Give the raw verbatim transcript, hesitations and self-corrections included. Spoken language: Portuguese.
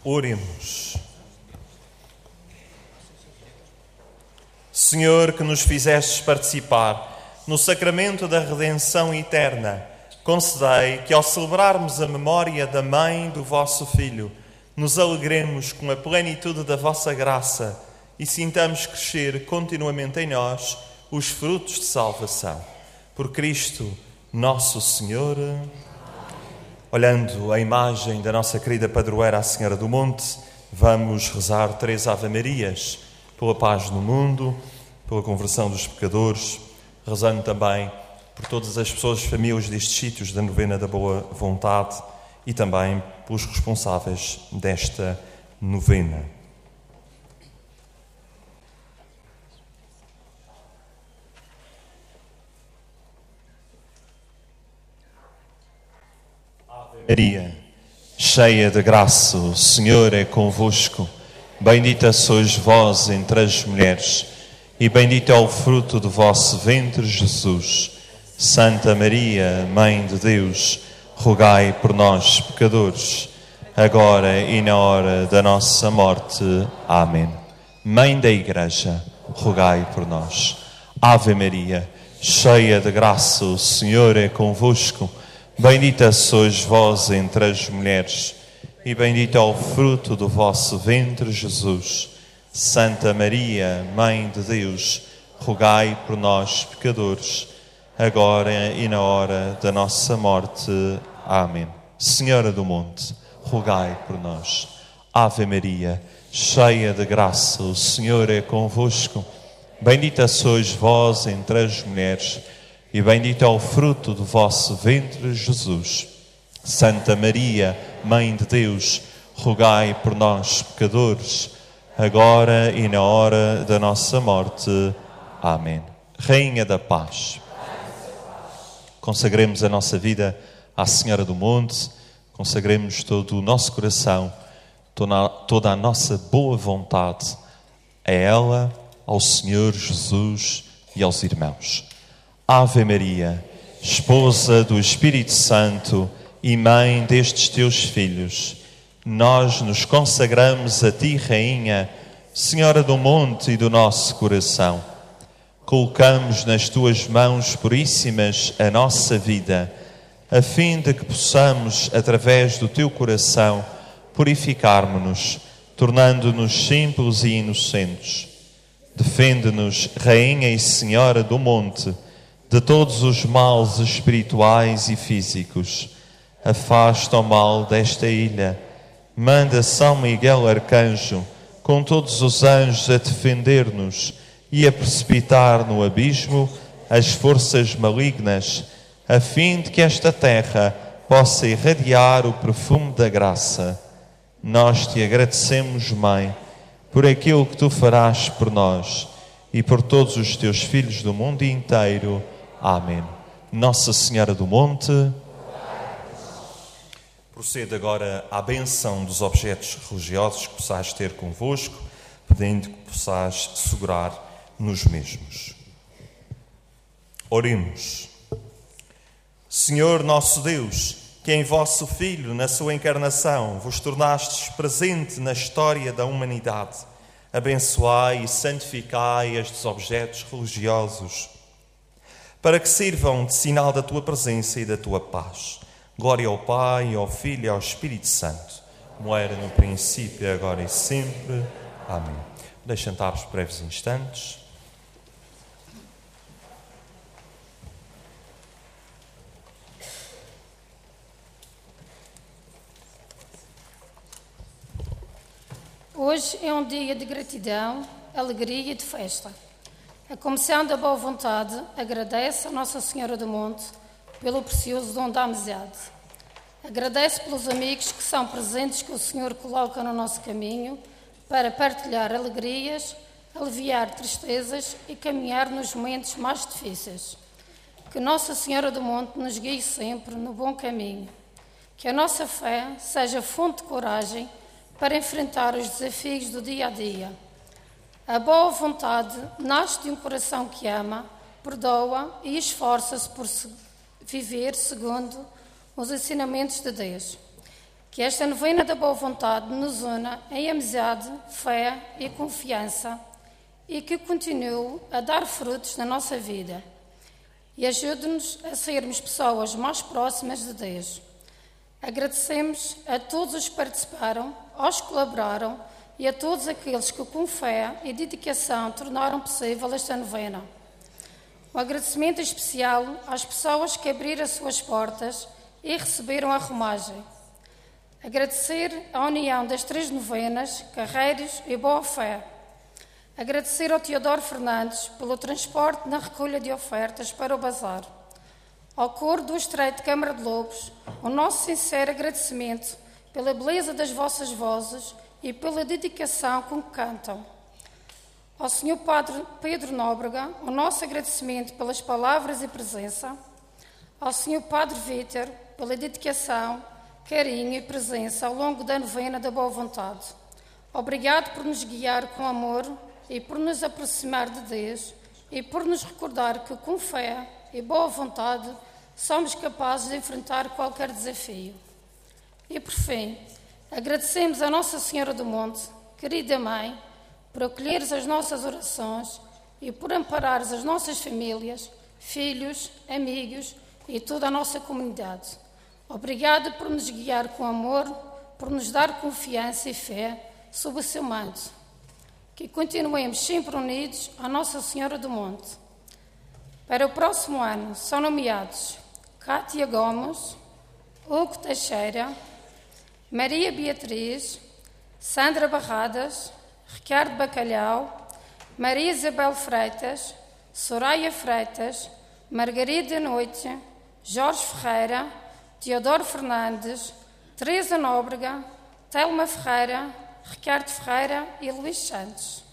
Oremos. Senhor, que nos fizestes participar no sacramento da redenção eterna, concedei que, ao celebrarmos a memória da mãe do vosso Filho, nos alegremos com a plenitude da vossa graça e sintamos crescer continuamente em nós os frutos de salvação. Por Cristo, nosso Senhor. Olhando a imagem da nossa querida padroeira, a Senhora do Monte, vamos rezar três Ave-Marias pela paz no mundo, pela conversão dos pecadores, rezando também por todas as pessoas, famílias destes sítios da novena da boa vontade e também pelos responsáveis desta novena. Maria, cheia de graça, o Senhor é convosco. Bendita sois vós entre as mulheres, e bendito é o fruto do vosso ventre, Jesus. Santa Maria, Mãe de Deus, rogai por nós, pecadores, agora e na hora da nossa morte. Amém. Mãe da Igreja, rogai por nós. Ave Maria, cheia de graça, o Senhor é convosco. Bendita sois vós entre as mulheres, e bendito é o fruto do vosso ventre, Jesus. Santa Maria, Mãe de Deus, rogai por nós, pecadores, agora e na hora da nossa morte. Amém. Senhora do Monte, rogai por nós. Ave Maria, cheia de graça, o Senhor é convosco. Bendita sois vós entre as mulheres, e bendito é o fruto do vosso ventre, Jesus. Santa Maria, Mãe de Deus, rogai por nós, pecadores, agora e na hora da nossa morte. Amém. Rainha da Paz, consagremos a nossa vida à Senhora do Monte, consagremos todo o nosso coração, toda a nossa boa vontade a ela, ao Senhor Jesus e aos irmãos. Ave Maria, esposa do Espírito Santo e mãe destes teus filhos, nós nos consagramos a ti, Rainha, Senhora do Monte e do nosso coração. Colocamos nas tuas mãos puríssimas a nossa vida, a fim de que possamos, através do teu coração, purificarmos-nos, tornando-nos simples e inocentes. Defende-nos, Rainha e Senhora do Monte, de todos os males espirituais e físicos. Afasta o mal desta ilha. Manda São Miguel Arcanjo, com todos os anjos, a defender-nos e a precipitar no abismo as forças malignas, a fim de que esta terra possa irradiar o perfume da graça. Nós te agradecemos, Mãe, por aquilo que tu farás por nós e por todos os teus filhos do mundo inteiro. Amém. Nossa Senhora do Monte, procede agora à benção dos objetos religiosos que possais ter convosco, pedindo que possais segurar nos mesmos. Oremos. Senhor nosso Deus, que em vosso Filho, na sua encarnação, vos tornastes presente na história da humanidade, abençoai e santificai estes objetos religiosos, para que sirvam de sinal da tua presença e da tua paz. Glória ao Pai, ao Filho e ao Espírito Santo, como era no princípio, agora e sempre. Amém. Deixem sentar os breves instantes. Hoje é um dia de gratidão, alegria e de festa. A Comissão da Boa Vontade agradece a Nossa Senhora do Monte pelo precioso dom da amizade. Agradece pelos amigos que são presentes que o Senhor coloca no nosso caminho para partilhar alegrias, aliviar tristezas e caminhar nos momentos mais difíceis. Que Nossa Senhora do Monte nos guie sempre no bom caminho. Que a nossa fé seja fonte de coragem para enfrentar os desafios do dia a dia. A boa vontade nasce de um coração que ama, perdoa e esforça-se por viver segundo os ensinamentos de Deus. Que esta novena da boa vontade nos una em amizade, fé e confiança e que continue a dar frutos na nossa vida e ajude-nos a sermos pessoas mais próximas de Deus. Agradecemos a todos os que participaram, aos que colaboraram e a todos aqueles que com fé e dedicação tornaram possível esta novena. Um agradecimento especial às pessoas que abriram as suas portas e receberam a romagem. Agradecer a união das três novenas, Carreiros e Boa Fé. Agradecer ao Teodoro Fernandes pelo transporte na recolha de ofertas para o bazar. Ao coro do Estreito de Câmara de Lobos, o nosso sincero agradecimento pela beleza das vossas vozes e pela dedicação com que cantam. Ao senhor Padre Pedro Nóbrega, o nosso agradecimento pelas palavras e presença. Ao senhor Padre Vítor, pela dedicação, carinho e presença ao longo da novena da boa vontade. Obrigado por nos guiar com amor e por nos aproximar de Deus e por nos recordar que com fé e boa vontade somos capazes de enfrentar qualquer desafio. E por fim, agradecemos a Nossa Senhora do Monte, querida Mãe, por acolheres as nossas orações e por amparares as nossas famílias, filhos, amigos e toda a nossa comunidade. Obrigada por nos guiar com amor, por nos dar confiança e fé sob o seu manto. Que continuemos sempre unidos à Nossa Senhora do Monte. Para o próximo ano são nomeados Cátia Gomes, Hugo Teixeira, Maria Beatriz, Sandra Barradas, Ricardo Bacalhau, Maria Isabel Freitas, Soraya Freitas, Margarida Noite, Jorge Ferreira, Teodoro Fernandes, Teresa Nóbrega, Telma Ferreira, Ricardo Ferreira e Luís Santos.